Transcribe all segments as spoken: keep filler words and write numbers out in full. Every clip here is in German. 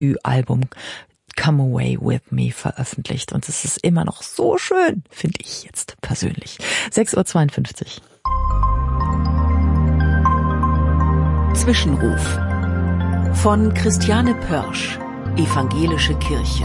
Album Come Away With Me veröffentlicht. Und es ist immer noch so schön, finde ich jetzt persönlich. sechs Uhr zweiundfünfzig. Zwischenruf von Christiane Pörsch, Evangelische Kirche.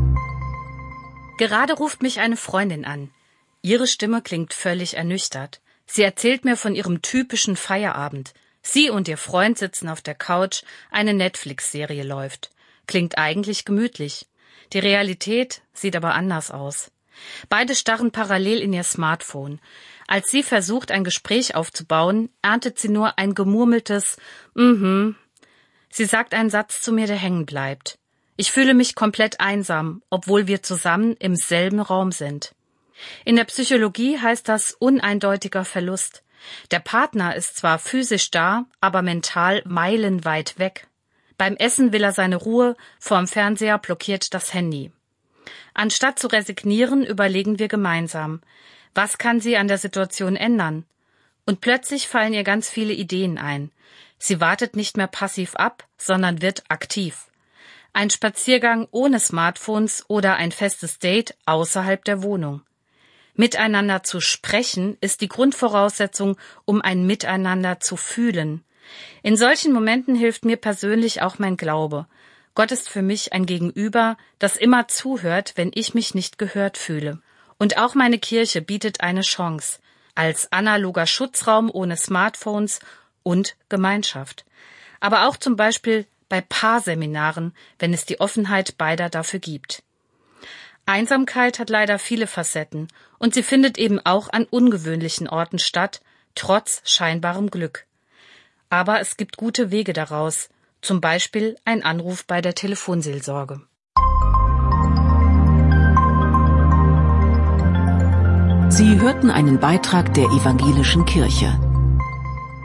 Gerade ruft mich eine Freundin an. Ihre Stimme klingt völlig ernüchtert. Sie erzählt mir von ihrem typischen Feierabend. Sie und ihr Freund sitzen auf der Couch, eine Netflix-Serie läuft. Klingt eigentlich gemütlich. Die Realität sieht aber anders aus. Beide starren parallel in ihr Smartphone. Als sie versucht, ein Gespräch aufzubauen, erntet sie nur ein gemurmeltes Mhm. Sie sagt einen Satz zu mir, der hängen bleibt. Ich fühle mich komplett einsam, obwohl wir zusammen im selben Raum sind. In der Psychologie heißt das uneindeutiger Verlust. Der Partner ist zwar physisch da, aber mental meilenweit weg. Beim Essen will er seine Ruhe, vorm Fernseher blockiert das Handy. Anstatt zu resignieren, überlegen wir gemeinsam, was kann sie an der Situation ändern? Und plötzlich fallen ihr ganz viele Ideen ein. Sie wartet nicht mehr passiv ab, sondern wird aktiv. Ein Spaziergang ohne Smartphones oder ein festes Date außerhalb der Wohnung. Miteinander zu sprechen ist die Grundvoraussetzung, um ein Miteinander zu fühlen. In solchen Momenten hilft mir persönlich auch mein Glaube. Gott ist für mich ein Gegenüber, das immer zuhört, wenn ich mich nicht gehört fühle. Und auch meine Kirche bietet eine Chance, als analoger Schutzraum ohne Smartphones und Gemeinschaft. Aber auch zum Beispiel bei Paarseminaren, wenn es die Offenheit beider dafür gibt. Einsamkeit hat leider viele Facetten und sie findet eben auch an ungewöhnlichen Orten statt, trotz scheinbarem Glück. Aber es gibt gute Wege daraus, zum Beispiel ein Anruf bei der Telefonseelsorge. Sie hörten einen Beitrag der Evangelischen Kirche.